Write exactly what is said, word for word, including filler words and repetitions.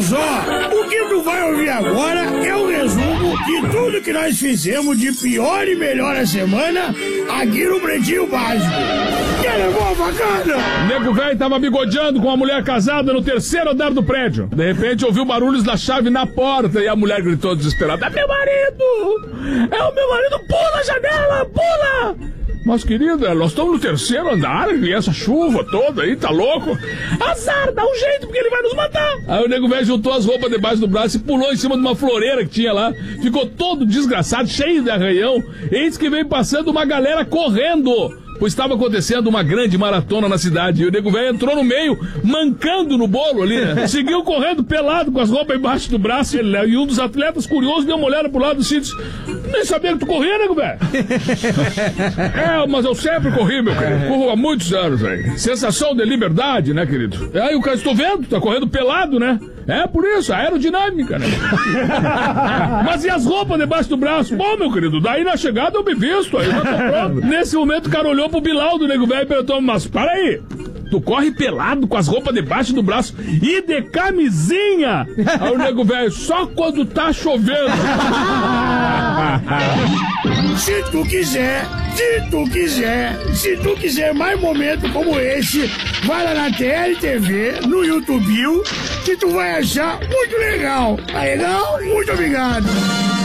só, o que tu vai ouvir agora é o resumo de tudo que nós fizemos de pior e melhor a semana aqui no Pretinho Básico. Que levou a facada? O nego velho tava bigodeando com uma mulher casada no terceiro andar do prédio. De repente ouviu barulhos da chave na porta e a mulher gritou desesperada: é meu marido! É o meu marido! Pula a janela! Pula! Mas, querida, nós estamos no terceiro andar e essa chuva toda aí, tá louco? Azar, dá um jeito porque ele vai nos matar. Aí o nego velho juntou as roupas debaixo do braço e pulou em cima de uma floreira que tinha lá. Ficou todo desgraçado, cheio de arranhão. Eis que veio passando uma galera correndo, pois estava acontecendo uma grande maratona na cidade. E o nego velho entrou no meio, mancando no bolo ali, né? Seguiu correndo pelado com as roupas embaixo do braço. Ele, e um dos atletas curiosos deu uma olhada pro lado e disse: nem sabia que tu corria, nego velho. É, mas eu sempre corri, meu querido. Corro há muitos anos, velho. Sensação de liberdade, né, querido? Aí o cara, estou vendo, tá correndo pelado, né? É por isso, aerodinâmica, né? Mas e as roupas debaixo do braço? Bom, meu querido, daí na chegada eu me visto, aí eu tô pronto. Nesse momento o cara olhou pro Bilal do nego velho e perguntou: mas para aí, tu corre pelado com as roupas debaixo do braço e de camisinha? Aí o nego velho: só quando tá chovendo. Se tu quiser, se tu quiser, se tu quiser mais momentos como esse, vai lá na T L T V, no YouTube, que tu vai achar muito legal. Tá legal? Muito obrigado.